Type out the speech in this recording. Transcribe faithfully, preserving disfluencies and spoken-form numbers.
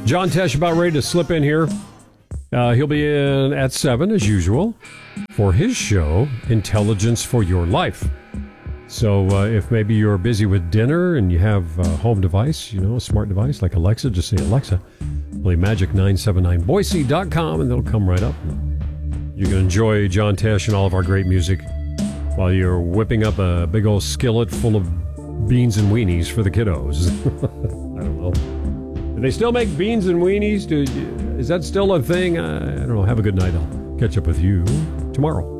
John Tesh about ready to slip in here. Uh, he'll be in at seven, as usual, for his show, Intelligence for Your Life. So uh, if maybe you're busy with dinner and you have a home device, you know, a smart device like Alexa, just say, Alexa, play Magic nine seven nine Boise dot com, and they'll come right up. You can enjoy John Tesh and all of our great music while you're whipping up a big old skillet full of beans and weenies for the kiddos. I don't know. Do they still make beans and weenies? Do, is that still a thing? I, I don't know. Have a good night. I'll catch up with you tomorrow.